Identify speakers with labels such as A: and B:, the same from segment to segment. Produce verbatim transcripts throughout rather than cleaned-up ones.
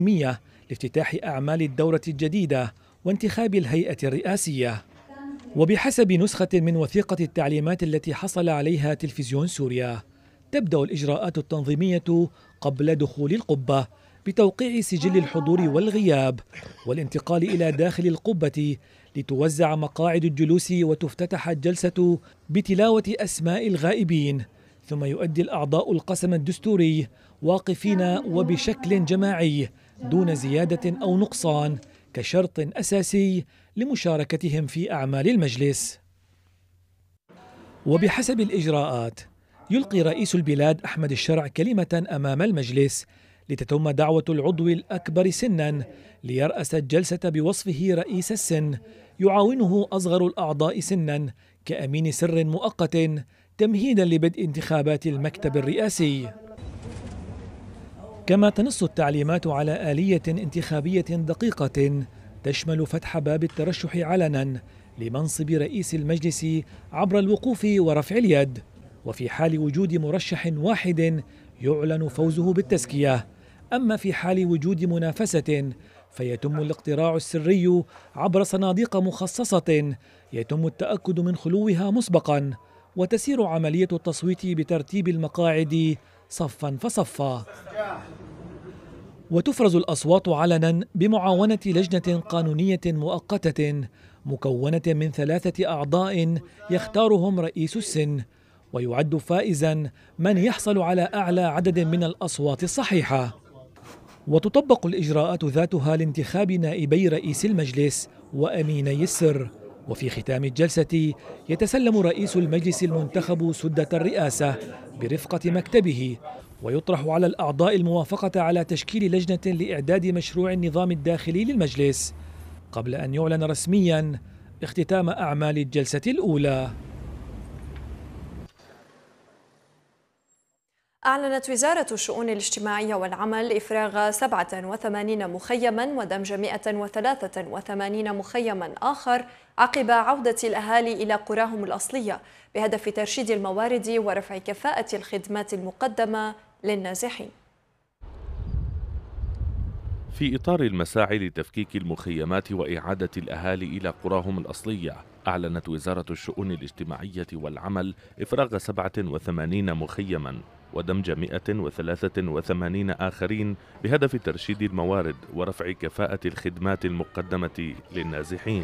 A: لافتتاح أعمال الدورة الجديدة وانتخاب الهيئة الرئاسية. وبحسب نسخة من وثيقة التعليمات التي حصل عليها تلفزيون سوريا، تبدأ الإجراءات التنظيمية قبل دخول القبة بتوقيع سجل الحضور والغياب والانتقال إلى داخل القبة لتوزع مقاعد الجلوس وتفتتح الجلسة بتلاوة أسماء الغائبين، ثم يؤدي الأعضاء القسم الدستوري واقفين وبشكل جماعي دون زيادة أو نقصان كشرط أساسي لمشاركتهم في أعمال المجلس. وبحسب الإجراءات يلقي رئيس البلاد أحمد الشرع كلمة أمام المجلس لتتم دعوة العضو الأكبر سناً ليرأس الجلسة بوصفه رئيس السن، يعاونه أصغر الأعضاء سناً كأمين سر مؤقت تمهيداً لبدء انتخابات المكتب الرئاسي. كما تنص التعليمات على آلية انتخابية دقيقة تشمل فتح باب الترشح علناً لمنصب رئيس المجلس عبر الوقوف ورفع اليد، وفي حال وجود مرشح واحد يعلن فوزه بالتزكية. أما في حال وجود منافسة فيتم الاقتراع السري عبر صناديق مخصصة يتم التأكد من خلوها مسبقا، وتسير عملية التصويت بترتيب المقاعد صفا فصفا. وتفرز الأصوات علنا بمعاونة لجنة قانونية مؤقتة مكونة من ثلاثة أعضاء يختارهم رئيس السن، ويعد فائزا من يحصل على أعلى عدد من الأصوات الصحيحة. وتطبق الإجراءات ذاتها لانتخاب نائبي رئيس المجلس وأميني السر. وفي ختام الجلسة يتسلم رئيس المجلس المنتخب سدة الرئاسة برفقة مكتبه، ويطرح على الأعضاء الموافقة على تشكيل لجنة لإعداد مشروع النظام الداخلي للمجلس قبل أن يعلن رسميا اختتام أعمال الجلسة الأولى.
B: أعلنت وزارة الشؤون الاجتماعية والعمل إفراغ سبعة وثمانين مخيما ودمج مئة وثلاثة وثمانين مخيما آخر عقب عودة الأهالي إلى قراهم الأصلية بهدف ترشيد الموارد ورفع كفاءة الخدمات المقدمة للنازحين.
C: في إطار المساعي لتفكيك المخيمات وإعادة الأهالي إلى قراهم الأصلية، أعلنت وزارة الشؤون الاجتماعية والعمل إفراغ سبعة وثمانين مخيما ودمج مئة وثلاثة وثمانين آخرين بهدف ترشيد الموارد ورفع كفاءة الخدمات المقدمة للنازحين.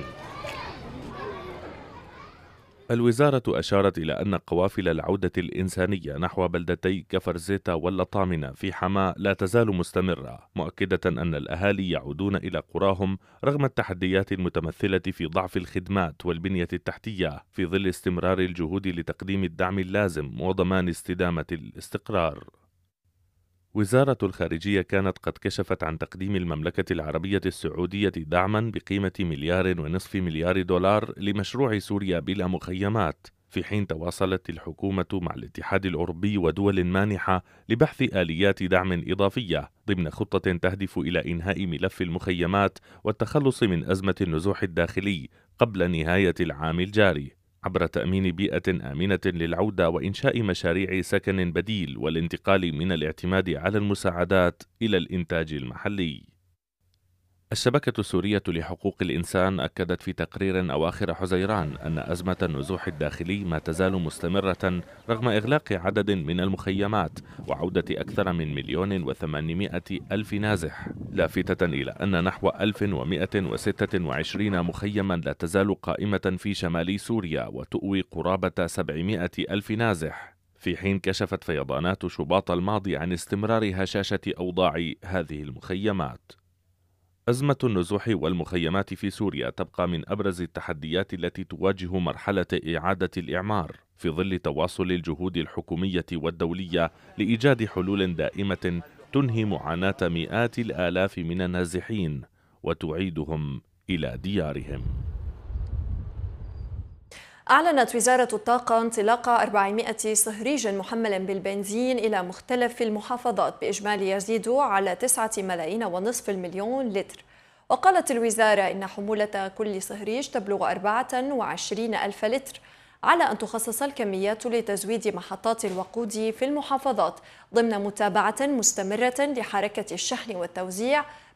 C: الوزارة أشارت إلى أن قوافل العودة الإنسانية نحو بلدتي كفر زيتا واللطامنة في حماة لا تزال مستمرة، مؤكدة أن الأهالي يعودون إلى قراهم رغم التحديات المتمثلة في ضعف الخدمات والبنية التحتية، في ظل استمرار الجهود لتقديم الدعم اللازم وضمان استدامة الاستقرار. وزارة الخارجية كانت قد كشفت عن تقديم المملكة العربية السعودية دعما بقيمة مليار ونصف مليار دولار لمشروع سوريا بلا مخيمات، في حين تواصلت الحكومة مع الاتحاد الأوروبي ودول مانحة لبحث آليات دعم إضافية ضمن خطة تهدف إلى إنهاء ملف المخيمات والتخلص من أزمة النزوح الداخلي قبل نهاية العام الجاري، عبر تأمين بيئة آمنة للعودة وإنشاء مشاريع سكن بديل والانتقال من الاعتماد على المساعدات إلى الإنتاج المحلي. الشبكة السورية لحقوق الإنسان أكدت في تقرير أواخر حزيران أن أزمة النزوح الداخلي ما تزال مستمرة رغم إغلاق عدد من المخيمات وعودة أكثر من مليون وثمانمائة ألف نازح، لافتة إلى أن نحو ألف ومئة وستة وعشرين مخيما لا تزال قائمة في شمال سوريا وتؤوي قرابة سبعمائة ألف نازح، في حين كشفت فيضانات شباط الماضي عن استمرار هشاشة أوضاع هذه المخيمات. أزمة النزوح والمخيمات في سوريا تبقى من أبرز التحديات التي تواجه مرحلة إعادة الإعمار في ظل تواصل الجهود الحكومية والدولية لإيجاد حلول دائمة تنهي معاناة مئات الآلاف من النازحين وتعيدهم إلى ديارهم.
B: أعلنت وزارة الطاقة انطلاق أربعمائة صهريج محمل بالبنزين إلى مختلف المحافظات بإجمالي يزيد على تسعة ملايين ونصف المليون لتر. وقالت الوزارة إن حمولة كل صهريج تبلغ أربعة وعشرين ألف لتر، على أن تخصص الكميات لتزويد محطات الوقود في المحافظات ضمن متابعة مستمرة لحركة الشحن والتوزيع